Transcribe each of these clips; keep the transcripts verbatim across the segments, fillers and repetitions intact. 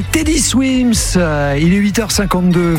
Voici Teddy Swims, il est huit heures cinquante-deux.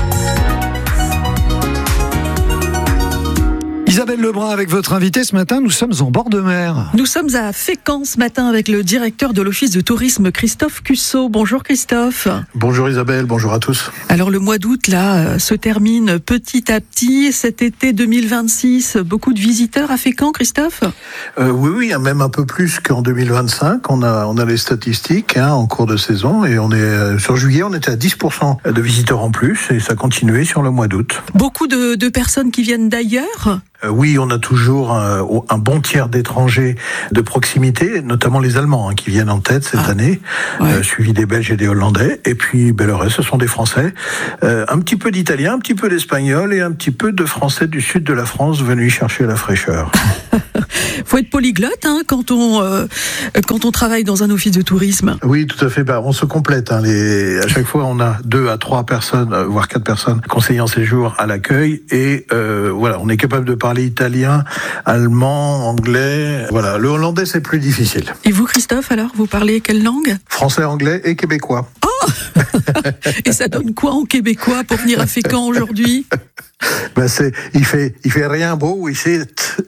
Isabelle Lebrun avec votre invité ce matin, nous sommes en bord de mer. Nous sommes à Fécamp ce matin avec le directeur de l'Office de tourisme Christophe Cusseau. Bonjour Christophe. Bonjour Isabelle, bonjour à tous. Alors le mois d'août là se termine petit à petit. Cet été deux mille vingt-six, beaucoup de visiteurs à Fécamp, Christophe euh, Oui, oui, même un peu plus qu'en deux mille vingt-cinq. On a, on a les statistiques hein, en cours de saison et on est sur juillet, on était à dix pour cent de visiteurs en plus et ça continuait sur le mois d'août. Beaucoup de, de personnes qui viennent d'ailleurs ? Euh, oui, on a toujours un, un bon tiers d'étrangers de proximité, notamment les Allemands hein, qui viennent en tête cette ah, année, ouais. euh, suivi des Belges et des Hollandais. Et puis ben, le reste, ce sont des Français. Euh, un petit peu d'Italiens, un petit peu d'Espagnols et un petit peu de Français du sud de la France venus chercher la fraîcheur. Faut être polyglotte hein, quand on euh, quand on travaille dans un office de tourisme. Oui, tout à fait. Bah, on se complète. Hein, les... À chaque fois, on a deux à trois personnes, voire quatre personnes conseillant séjour à l'accueil. Et euh, voilà, on est capable de parler italien, allemand, anglais. Voilà, le hollandais c'est plus difficile. Et vous, Christophe, alors, vous parlez quelle langue ? Français, anglais et québécois. Oh et ça donne quoi en québécois pour venir à Fécamp aujourd'hui ? Ben c'est, il fait, il fait rien beau ici.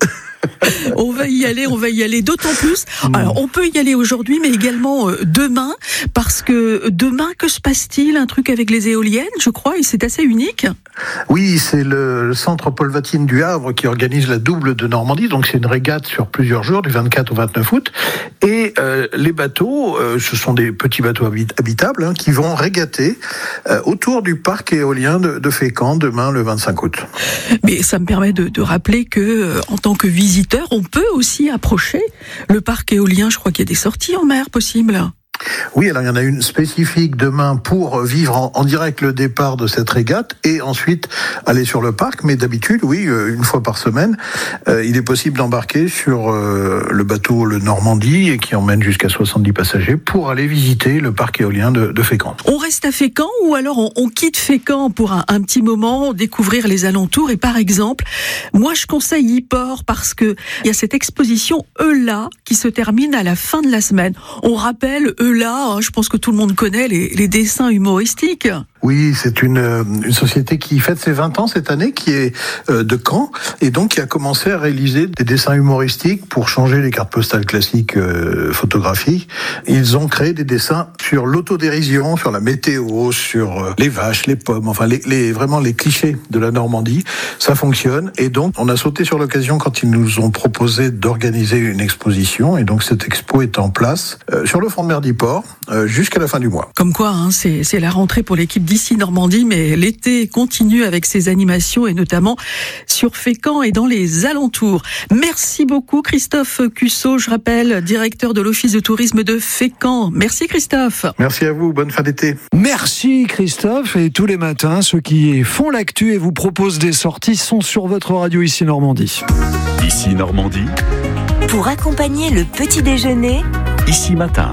On va y aller, on va y aller d'autant plus. Alors, on peut y aller aujourd'hui, mais également euh, demain, parce que demain, que se passe-t-il ? Un truc avec les éoliennes, je crois, et c'est assez unique. Oui, c'est le, le centre Paul Vatine du Havre qui organise la double de Normandie, donc c'est une régate sur plusieurs jours, du vingt-quatre au vingt-neuf août, et euh, les bateaux, euh, ce sont des petits bateaux habit- habitables, hein, qui vont régater euh, autour du parc éolien de, de Fécamp demain, le vingt-cinq août. Mais ça me permet de, de rappeler que, euh, en tant que visiteur, on peut aussi approcher le parc éolien. Je crois qu'il y a des sorties en mer possibles. Oui, alors il y en a une spécifique demain pour vivre en, en direct le départ de cette régate et ensuite aller sur le parc. Mais d'habitude, oui, une fois par semaine, euh, il est possible d'embarquer sur euh, le bateau le Normandie et qui emmène jusqu'à soixante-dix passagers pour aller visiter le parc éolien de, de Fécamp. On reste à Fécamp ou alors on, on quitte Fécamp pour un, un petit moment, découvrir les alentours. Et par exemple, moi je conseille Yport parce que il y a cette exposition Eula qui se termine à la fin de la semaine. On rappelle Eula, hein, je pense que tout le monde connaît les, les dessins humoristiques. Oui, c'est une, une société qui fête ses vingt ans cette année, qui est euh, de Caen, et donc qui a commencé à réaliser des dessins humoristiques pour changer les cartes postales classiques euh, photographiques. Ils ont créé des dessins sur l'autodérision, sur la météo, sur euh, les vaches, les pommes, enfin les, les vraiment les clichés de la Normandie. Ça fonctionne, et donc on a sauté sur l'occasion quand ils nous ont proposé d'organiser une exposition, et donc cette expo est en place euh, sur le front de mer d'Yport euh, jusqu'à la fin du mois. Comme quoi, hein, c'est, c'est la rentrée pour l'équipe d'ici Normandie, mais l'été continue avec ses animations et notamment sur Fécamp et dans les alentours. Merci beaucoup Christophe Cusseau, je rappelle, directeur de l'Office de tourisme de Fécamp. Merci Christophe. Merci à vous, bonne fin d'été. Merci Christophe, et tous les matins, ceux qui font l'actu et vous proposent des sorties sont sur votre radio Ici Normandie. Ici Normandie. Pour accompagner le petit déjeuner, Ici Matin.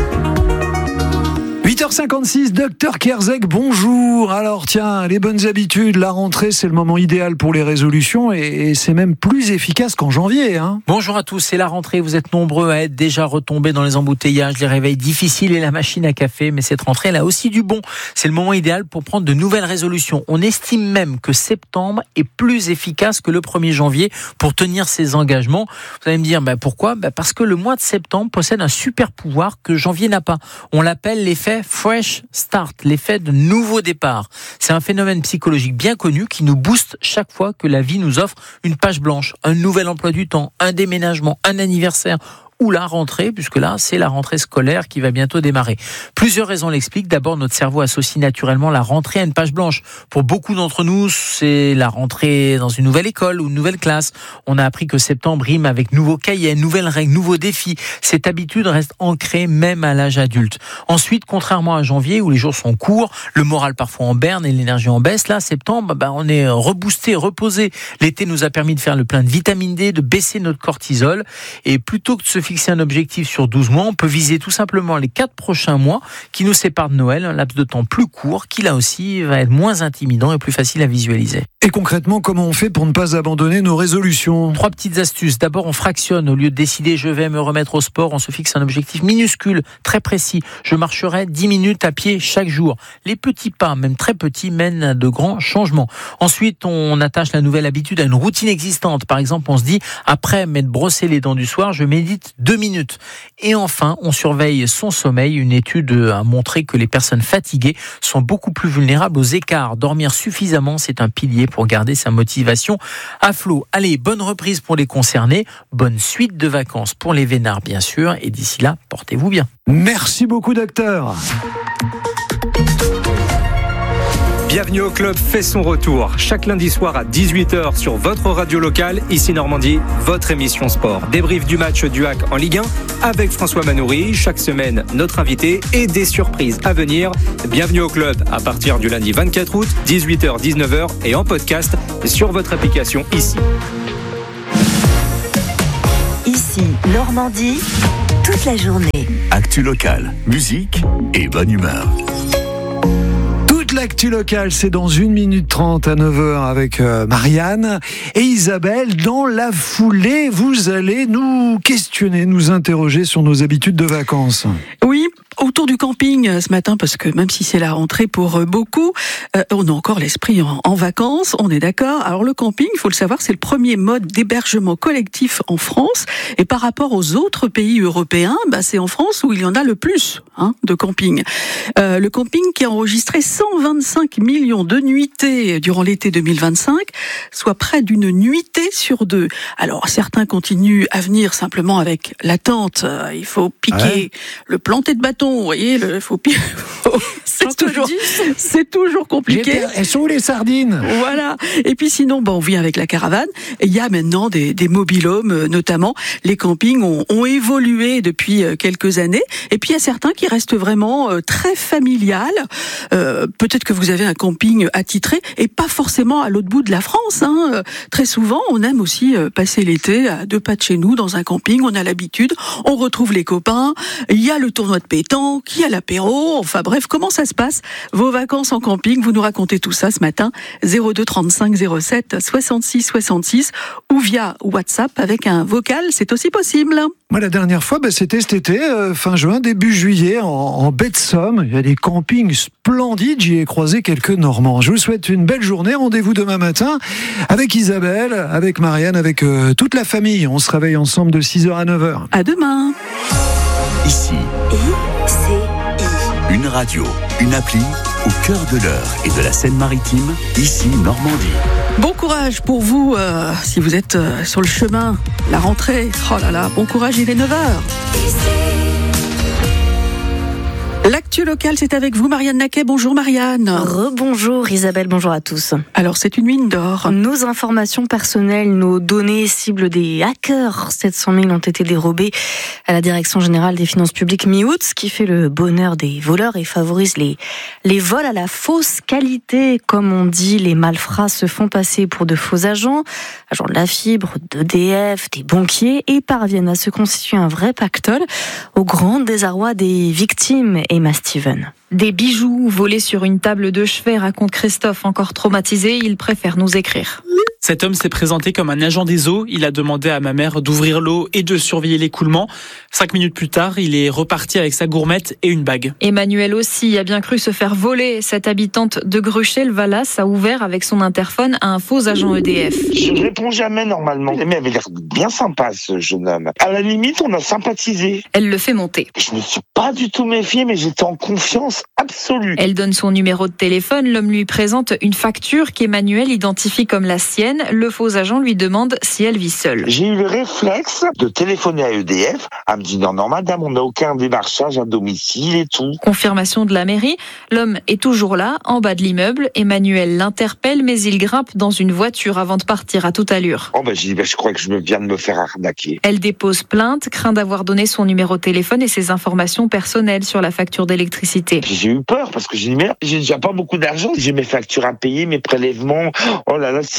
huit heures cinquante-six, docteur Kerzek, bonjour. Alors tiens, les bonnes habitudes, la rentrée c'est le moment idéal pour les résolutions et, et c'est même plus efficace qu'en janvier. Hein. Bonjour à tous, c'est la rentrée, vous êtes nombreux à être déjà retombés dans les embouteillages, les réveils difficiles et la machine à café, mais cette rentrée elle a aussi du bon. C'est le moment idéal pour prendre de nouvelles résolutions. On estime même que septembre est plus efficace que le premier janvier pour tenir ses engagements. Vous allez me dire, bah pourquoi bah Parce que le mois de septembre possède un super pouvoir que janvier n'a pas. On l'appelle l'effet Fresh Start, l'effet de nouveau départ. C'est un phénomène psychologique bien connu qui nous booste chaque fois que la vie nous offre une page blanche, un nouvel emploi du temps, un déménagement, un anniversaire ou la rentrée, puisque là, c'est la rentrée scolaire qui va bientôt démarrer. Plusieurs raisons l'expliquent. D'abord, notre cerveau associe naturellement la rentrée à une page blanche. Pour beaucoup d'entre nous, c'est la rentrée dans une nouvelle école ou une nouvelle classe. On a appris que septembre rime avec nouveaux cahiers, nouvelles règles, nouveaux défis. Cette habitude reste ancrée même à l'âge adulte. Ensuite, contrairement à janvier, où les jours sont courts, le moral parfois en berne et l'énergie en baisse, là, septembre, bah, on est reboosté, reposé. L'été nous a permis de faire le plein de vitamine D, de baisser notre cortisol. Et plutôt que de se fixer un objectif sur douze mois, on peut viser tout simplement les quatre prochains mois qui nous séparent de Noël, un laps de temps plus court qui là aussi va être moins intimidant et plus facile à visualiser. Et concrètement, comment on fait pour ne pas abandonner nos résolutions ? Trois petites astuces. D'abord, on fractionne. Au lieu de décider je vais me remettre au sport, on se fixe un objectif minuscule, très précis. Je marcherai dix minutes à pied chaque jour. Les petits pas, même très petits, mènent à de grands changements. Ensuite, on attache la nouvelle habitude à une routine existante. Par exemple, on se dit, après m'être brossé les dents du soir, je médite deux minutes. Et enfin, on surveille son sommeil. Une étude a montré que les personnes fatiguées sont beaucoup plus vulnérables aux écarts. Dormir suffisamment, c'est un pilier pour garder sa motivation à flot. Allez, bonne reprise pour les concernés, bonne suite de vacances pour les vénards bien sûr, et d'ici là, portez-vous bien. Merci beaucoup, docteur. Bienvenue au club fait son retour. Chaque lundi soir à dix-huit heures sur votre radio locale, ici Normandie, votre émission sport. Débrief du match du H A C en Ligue un avec François Manoury. Chaque semaine, notre invité et des surprises à venir. Bienvenue au club à partir du lundi vingt-quatre août, dix-huit heures dix-neuf heures et en podcast sur votre application ici. Ici Normandie, toute la journée. Actu locale, musique et bonne humeur. L'actu locale, c'est dans une minute trente à neuf heures avec euh, Marianne et Isabelle. Dans la foulée, vous allez nous questionner, nous interroger sur nos habitudes de vacances. Oui, autour du camping ce matin, parce que même si c'est la rentrée pour beaucoup, euh, on a encore l'esprit en, en vacances, on est d'accord. Alors le camping, il faut le savoir, c'est le premier mode d'hébergement collectif en France. Et par rapport aux autres pays européens, bah, c'est en France où il y en a le plus hein, de camping. Euh, le camping qui a enregistré cent vingt-cinq millions de nuitées durant l'été deux mille vingt-cinq, soit près d'une nuitée sur deux. Alors certains continuent à venir simplement avec la tente. Euh, il faut piquer ouais. le planter de bâton. Vous voyez, le faut piquer. C'est toujours, c'est toujours compliqué. Elles sont où les sardines ? Voilà. Et puis sinon, bon, on vient avec la caravane. Et il y a maintenant des, des mobil-homes, notamment. Les campings ont, ont évolué depuis quelques années. Et puis il y a certains qui restent vraiment très familiales. Euh, peut-être que vous avez un camping attitré et pas forcément à l'autre bout de la France. Hein. Très souvent, on aime aussi passer l'été à deux pas de chez nous dans un camping. On a l'habitude. On retrouve les copains. Il y a le tournoi de pétanque, il y a l'apéro. Enfin bref, comment ça se passe, vos vacances en camping? Vous nous racontez tout ça ce matin, zéro deux trente-cinq zéro sept soixante-six soixante-six ou via WhatsApp avec un vocal, c'est aussi possible. Moi, la dernière fois, bah, c'était cet été, euh, fin juin, début juillet, en, en baie de Somme. Il y a des campings splendides, j'y ai croisé quelques Normands. Je vous souhaite une belle journée, rendez-vous demain matin avec Isabelle, avec Marianne, avec euh, toute la famille. On se réveille ensemble de six heures à neuf heures. À demain. Ici, I C I. Une radio, une appli au cœur de l'Eure et de la Seine-Maritime, ici Normandie. Bon courage pour vous, euh, si vous êtes euh, sur le chemin, la rentrée. Oh là là, bon courage, il est neuf heures. L'actu locale, c'est avec vous, Marianne Naquet. Bonjour Marianne. Rebonjour Isabelle, bonjour à tous. Alors c'est une mine d'or. Nos informations personnelles, nos données cibles des hackers, sept cent mille ont été dérobées à la Direction Générale des Finances Publiques mi-août, ce qui fait le bonheur des voleurs et favorise les, les vols à la fausse qualité. Comme on dit, les malfrats se font passer pour de faux agents, agents de la fibre, d'E D F, des banquiers, et parviennent à se constituer un vrai pactole au grand désarroi des victimes. Emma Steven. Des bijoux volés sur une table de chevet, raconte Christophe, encore traumatisé, il préfère nous écrire. Cet homme s'est présenté comme un agent des eaux. Il a demandé à ma mère d'ouvrir l'eau et de surveiller l'écoulement. Cinq minutes plus tard, il est reparti avec sa gourmette et une bague. Emmanuel aussi a bien cru se faire voler. Cette habitante de Gruchel-Vallas a ouvert avec son interphone à un faux agent E D F. Je ne réponds jamais normalement. Mais avait l'air bien sympa, ce jeune homme. À la limite, on a sympathisé. Elle le fait monter. Je me suis pas du tout méfié, mais j'étais en confiance absolue. Elle donne son numéro de téléphone. L'homme lui présente une facture qu'Emmanuel identifie comme la sienne. Le faux agent lui demande si elle vit seule. J'ai eu le réflexe de téléphoner à E D F. Elle me dit non, non, madame, on n'a aucun démarchage à domicile et tout. Confirmation de la mairie. L'homme est toujours là, en bas de l'immeuble. Emmanuel l'interpelle, mais il grimpe dans une voiture avant de partir à toute allure. Oh, ben, j'ai dit, ben, je crois que je me viens de me faire arnaquer. Elle dépose plainte, craint d'avoir donné son numéro de téléphone et ses informations personnelles sur la facture d'électricité. J'ai eu peur parce que j'ai dit, merde, j'ai déjà pas beaucoup d'argent. J'ai mes factures à payer, mes prélèvements. Oh là là, s'il me bouffe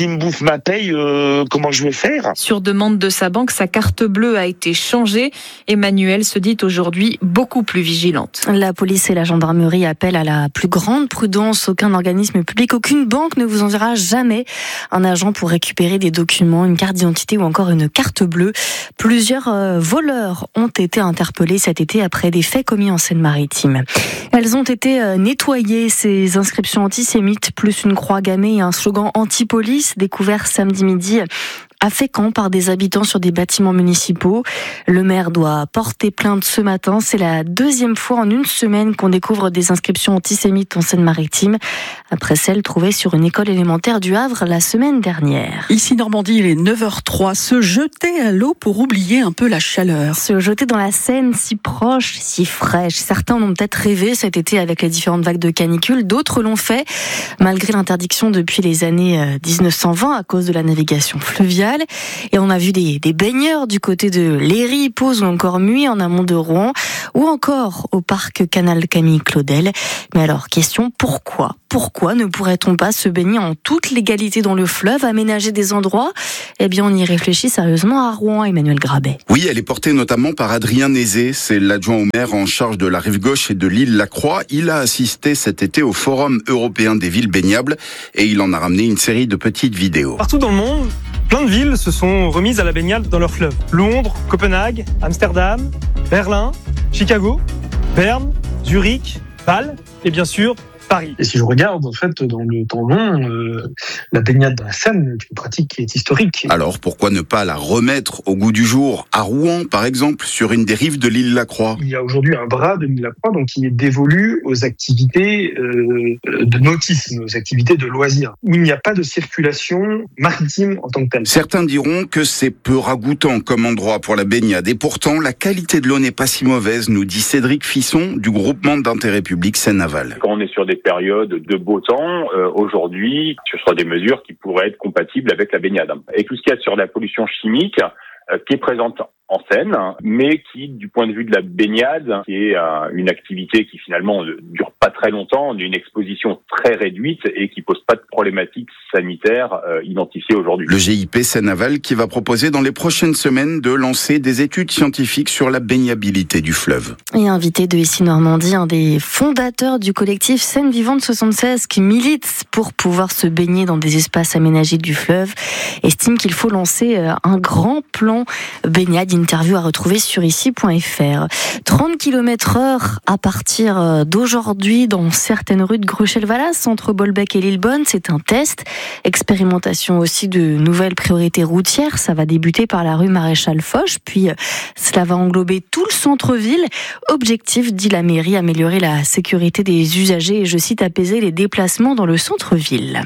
ma paye, euh, comment je vais faire ? Sur demande de sa banque, sa carte bleue a été changée. Emmanuelle se dit aujourd'hui beaucoup plus vigilante. La police et la gendarmerie appellent à la plus grande prudence. Aucun organisme public, aucune banque ne vous enverra jamais un agent pour récupérer des documents, une carte d'identité ou encore une carte bleue. Plusieurs euh, voleurs ont été interpellés cet été après des faits commis en Seine-Maritime. Elles ont été euh, nettoyées, ces inscriptions antisémites, plus une croix gammée et un slogan anti-police découvert samedi midi à Fécamp par des habitants sur des bâtiments municipaux. Le maire doit porter plainte ce matin. C'est la deuxième fois en une semaine qu'on découvre des inscriptions antisémites en Seine-Maritime, après celles trouvées sur une école élémentaire du Havre la semaine dernière. Ici Normandie, il est neuf heures zéro trois. Se jeter à l'eau pour oublier un peu la chaleur. Se jeter dans la Seine, si proche, si fraîche. Certains en ont peut-être rêvé cet été avec les différentes vagues de canicule. D'autres l'ont fait, malgré l'interdiction depuis les années dix-neuf cent vingt à cause de la navigation fluviale. Et on a vu des, des baigneurs du côté de Léry, Pose ou encore Muy en amont de Rouen, ou encore au parc Canal Camille Claudel. Mais alors, question, pourquoi ? Pourquoi ne pourrait-on pas se baigner en toute légalité dans le fleuve, aménager des endroits ? Eh bien, on y réfléchit sérieusement à Rouen, Emmanuel Grabet. Oui, elle est portée notamment par Adrien Nézé, c'est l'adjoint au maire en charge de la rive gauche et de l'île Lacroix. Il a assisté cet été au Forum européen des villes baignables et il en a ramené une série de petites vidéos. Partout dans le monde, plein de villes se sont remises à la baignade dans leurs fleuves. Londres, Copenhague, Amsterdam, Berlin, Chicago, Berne, Zurich, Bâle et bien sûr Paris. Et si je regarde, en fait, dans le temps long, euh, la baignade dans la Seine est une pratique qui est historique. Alors, pourquoi ne pas la remettre au goût du jour à Rouen, par exemple, sur une des rives de l'île Lacroix ? Il y a aujourd'hui un bras de l'île Lacroix, donc qui est dévolu aux activités euh, de nautisme, aux activités de loisirs, où il n'y a pas de circulation maritime en tant que telle. Certains diront que c'est peu ragoûtant comme endroit pour la baignade, et pourtant, la qualité de l'eau n'est pas si mauvaise, nous dit Cédric Fisson, du groupement d'intérêt public Seine-Aval. Quand on est sur des périodes de beau temps, euh, aujourd'hui, ce sera des mesures qui pourraient être compatibles avec la baignade. Et tout ce qu'il y a sur la pollution chimique, euh, qui est présente en Seine, mais qui, du point de vue de la baignade, qui est euh, une activité qui finalement ne dure pas très longtemps, d'une exposition très réduite et qui pose pas de problématiques sanitaires euh, identifiées aujourd'hui. Le G I P Seine-Aval qui va proposer dans les prochaines semaines de lancer des études scientifiques sur la baignabilité du fleuve. Et invité de Ici Normandie, un des fondateurs du collectif Seine Vivante soixante-seize qui milite pour pouvoir se baigner dans des espaces aménagés du fleuve, estime qu'il faut lancer un grand plan baignade. Interview à retrouver sur ici point f r. trente kilomètres heure à partir d'aujourd'hui dans certaines rues de Gruchet-Vallas, entre Bolbec et Lillebonne. C'est un test. Expérimentation aussi de nouvelles priorités routières. Ça va débuter par la rue Maréchal Foch, puis cela va englober tout le centre-ville. Objectif, dit la mairie, améliorer la sécurité des usagers et, je cite, apaiser les déplacements dans le centre-ville.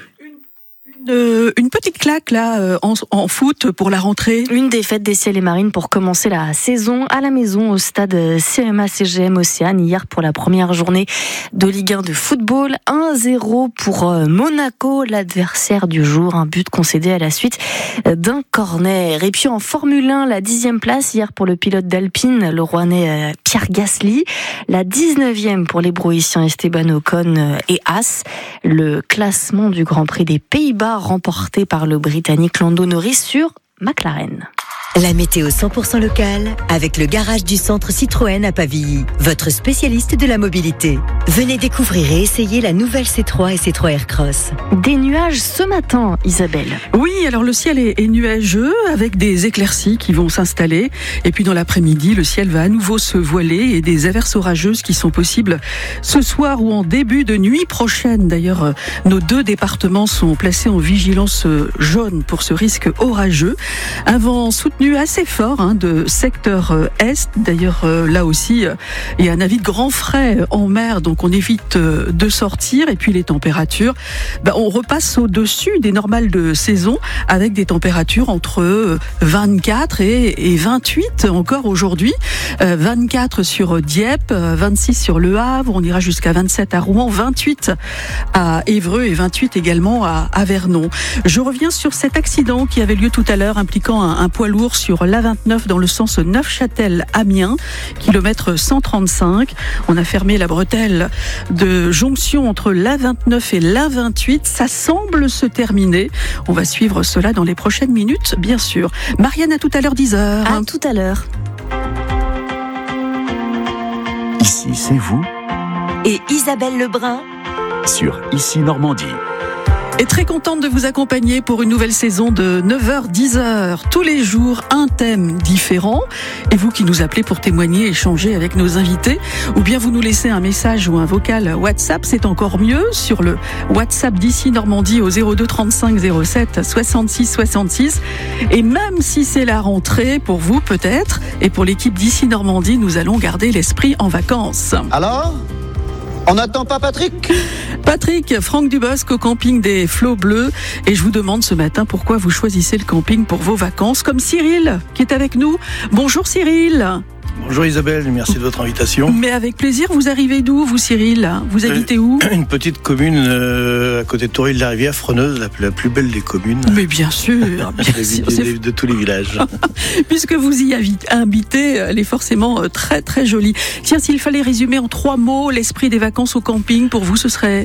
Euh, une petite claque là euh, en, en foot pour la rentrée. Une défaite des Ciels et Marines pour commencer la saison à la maison au stade C M A C G M Océane hier pour la première journée de Ligue un de football. un zéro pour Monaco, l'adversaire du jour. Un but concédé à la suite d'un corner. Et puis en Formule un, la dixième place hier pour le pilote d'Alpine, le Rouennais Pierre Gasly. La dix-neuvième pour les Brouissiens Esteban Ocon et Haas. Le classement du Grand Prix des Pays-Bas remporté par le Britannique Lando Norris sur McLaren. La météo cent pour cent locale avec le garage du centre Citroën à Pavilly, votre spécialiste de la mobilité. Venez découvrir et essayer la nouvelle C trois et C trois Aircross. Des nuages ce matin, Isabelle. Oui, alors le ciel est, est nuageux avec des éclaircies qui vont s'installer. Et puis dans l'après-midi, le ciel va à nouveau se voiler et des averses orageuses qui sont possibles ce soir ou en début de nuit prochaine. D'ailleurs, nos deux départements sont placés en vigilance jaune pour ce risque orageux. Un vent soutenu assez fort hein, de secteur euh, est. D'ailleurs, euh, là aussi, euh, il y a un avis de grand frais en mer, donc on évite euh, de sortir. Et puis les températures, bah, on repasse au-dessus des normales de saison avec des températures entre euh, vingt-quatre et, et vingt-huit encore aujourd'hui. Euh, vingt-quatre sur Dieppe, euh, vingt-six sur Le Havre, on ira jusqu'à vingt-sept à Rouen, vingt-huit à Évreux et vingt-huit également à, à Vernon. Je reviens sur cet accident qui avait lieu tout à l'heure impliquant un, un poids lourd toujours sur l'A vingt-neuf dans le sens Neufchâtel-Amiens, kilomètre cent trente-cinq. On a fermé la bretelle de jonction entre l'A vingt-neuf et l'A vingt-huit. Ça semble se terminer. On va suivre cela dans les prochaines minutes, bien sûr. Marianne, à tout à l'heure, dix heures. À tout à l'heure. Ici, c'est vous Et Isabelle Lebrun sur Ici Normandie. Et très contente de vous accompagner pour une nouvelle saison de neuf heures dix heures. Tous les jours, un thème différent. Et vous qui nous appelez pour témoigner, échanger avec nos invités, ou bien vous nous laissez un message ou un vocal WhatsApp, c'est encore mieux, sur le WhatsApp d'Ici Normandie au zéro deux trente-cinq zéro sept soixante-six soixante-six. Et même si c'est la rentrée, pour vous peut-être, et pour l'équipe d'Ici Normandie, nous allons garder l'esprit en vacances. Alors ? On n'attend pas Patrick ? Patrick, Franck Dubosc au camping des Flots Bleus. Et je vous demande ce matin pourquoi vous choisissez le camping pour vos vacances, comme Cyril qui est avec nous. Bonjour Cyril. Bonjour Isabelle, merci de votre invitation. Mais avec plaisir, vous arrivez d'où vous Cyril ? Vous habitez où ? Une petite commune euh, à côté de Touril-la-Rivière, Freneuse, la, la plus belle des communes. Mais bien sûr, bien sûr. De, de tous les villages. Puisque vous y habitez, elle est forcément très très jolie. Tiens, s'il fallait résumer en trois mots l'esprit des vacances au camping, pour vous ce serait...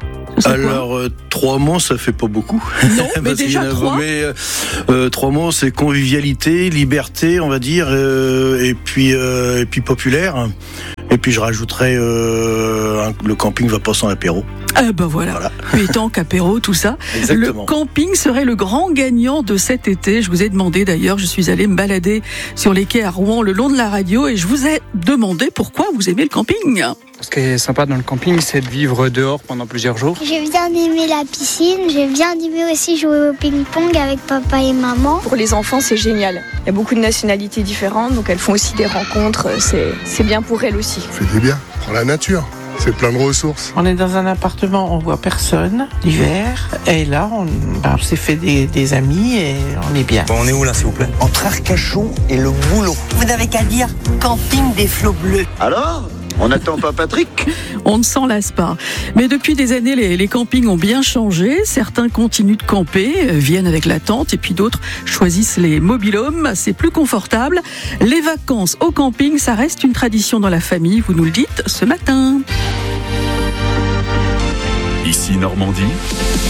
Alors, euh, trois mots, ça fait pas beaucoup. Non, mais déjà trois. Mais, euh, euh, trois mots, c'est convivialité, liberté, on va dire, euh, et puis euh, et puis populaire. Et puis je rajouterais euh, un, le camping va pas sans apéro. Ah ben voilà, voilà. Pétanque, apéro, tout ça. Exactement. Le camping serait le grand gagnant de cet été. Je vous ai demandé d'ailleurs, je suis allée me balader sur les quais à Rouen le long de la radio et je vous ai demandé pourquoi vous aimez le camping. Ce qui est sympa dans le camping, c'est de vivre dehors pendant plusieurs jours. J'ai bien aimé la piscine, j'ai bien aimé aussi jouer au ping-pong avec papa et maman. Pour les enfants, c'est génial. Il y a beaucoup de nationalités différentes, donc elles font aussi des rencontres. C'est, c'est bien pour elles aussi. Ça fait du bien pour la nature. C'est plein de ressources. On est dans un appartement, on voit personne l'hiver. Et là, on, ben, on s'est fait des, des amis et on est bien. Bon, on est où là, s'il vous plaît ? Entre Arcachon et le Moulon. Vous n'avez qu'à dire camping des Flots Bleus. Alors ? On n'attend pas Patrick ? On ne s'en lasse pas. Mais depuis des années, les, les campings ont bien changé. Certains continuent de camper, euh, viennent avec la tente, et puis d'autres choisissent les mobil-homes. C'est plus confortable. Les vacances au camping, ça reste une tradition dans la famille. Vous nous le dites ce matin. Ici Normandie.